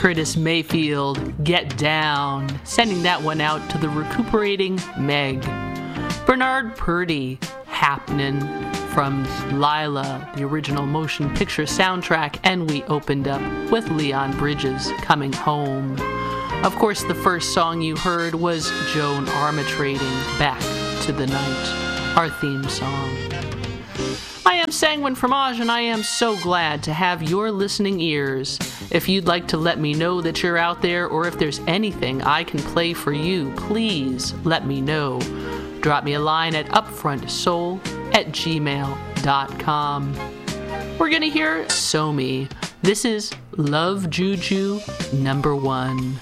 Curtis Mayfield, Get Down, sending that one out to the recuperating Meg. Bernard Purdy, Happenin', from Lila, the original motion picture soundtrack, and we opened up with Leon Bridges, Coming Home. Of course, the first song you heard was Joan Armatrading, Back to the Night, our theme song. I am Sanguine Fromage, and I am so glad to have your listening ears. If you'd like to let me know that you're out there, or if there's anything I can play for you, please let me know. Drop me a line at upfrontsoul@gmail.com. We're gonna hear So Me. This is Love Juju #1.